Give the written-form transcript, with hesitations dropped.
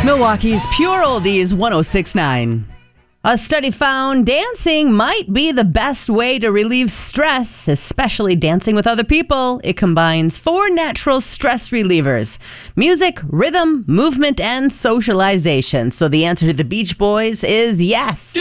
Milwaukee's Pure Oldies 1069. A study found dancing might be the best way to relieve stress, especially dancing with other people. It combines 4 natural stress relievers: music, rhythm, movement, and socialization. So the answer to the Beach Boys is yes.